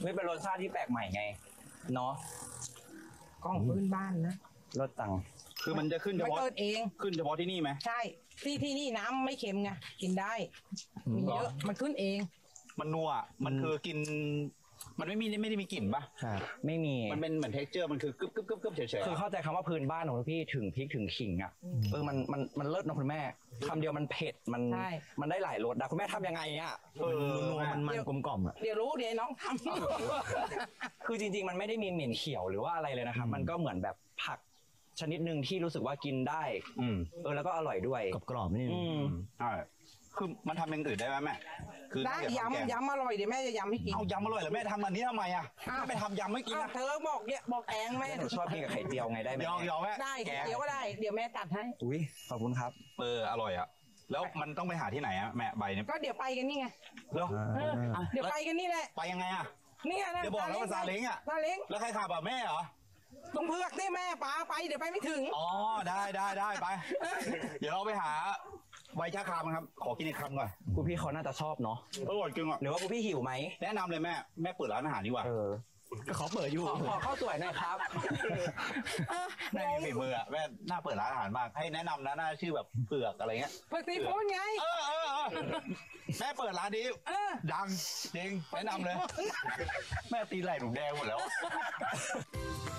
ไม่เป็นรสชาติที่แปลกใหม่ไงเนาะกล้องพื้นบ้านนะรสตังคือมันจะขึ้นเฉไม่พาะเกิดเองขึ้นเฉพาะที่นี่ไหมใช่ที่นี่น้ำไม่เค็มไงกินได้มีเยอะมันขึ้นเองมันนัวมันคือกิน มันไม่ได้มีกลิ่นปะครับไม่มีมันเป็นเหมือนเท็กเจอร์มันคือกึบกึบกึบกึบเฉยๆคือเข้าใจคำว่าพื้นบ้านของพี่ถึงพริกถึงขิงอ่ะมันเลิศนะคุณแม่คำเดียวมันเผ็ดมันได้หลายรสนะคุณแม่ทำยังไงอ่ะนัวมันกลมกล่อมอ่ะเดี๋ยวรู้เดี๋ยวน้องทำคือจริงๆมันไม่ได้มีเหม็นเขียวหรือว่าอะไรเลยนะครับมันก็เหมือนแบบผักชนิดหนึ่งที่รู้สึกว่ากินได้แล้วก็อร่อยด้วยกรอบๆนี่ใช่คือมันทำอย่างอื่นได้ไหมแม่คือได้ย้ำอร่อยเดี๋ยวแม่จะย้ำให้กินเอายำอร่อยเหรอแม่ทำอันนี้ทำไมอ่ะไม่ไปทำยำไม่กินอ้าวนะเธอบอกแกงแม่หนูชอบกินกับไข่เจียวไงได้ไหมยอมแม่ได้เดี๋ยวก็ได้เดี๋ยวแม่ตัดให้อุ้ยขอบคุณครับอร่อยอ่ะแล้วมันต้องไปหาที่ไหนอ่ะแม่ใบเนี่ยก็เดี๋ยวไปกันนี่ไงเหรอเดี๋ยวไปกันนี่แหละไปยังไงอ่ะเนี่ยนะเดี๋ยวบอกแล้วว่าซาเล้งอ่ะซาเล้งแล้วใครขับอ่ะแม่เหรอต้องเพือกได้แม่ป๋าไปเดี๋ยวไปไม่ถึงอ๋อได้ไป เดี๋ยวเราไปหาใบชะครามครับขอกินอีกคำก่อนคุณพี่เขาน่าจะชอบเนาะอร่อยจริงอ่ะหรือว่าคุณพี่หิวไหมแนะนำเลยแม่เปิดร้านอาหารดีกว่าก็เขาเปิดอยู่ขอข้าวสวยหน่อยครับแม่มีฝีมืออ่ะแม่น่าเปิดร้านอาหารมากให้แนะนำนะน่าชื่อแบบเผือกอะไรเงี้ยเพือกซีฟู้ดไงแม่เปิดร้านนี้ดังจริงแนะนำเลย แม่ตีไหล่หนูแดงหมดแล้ว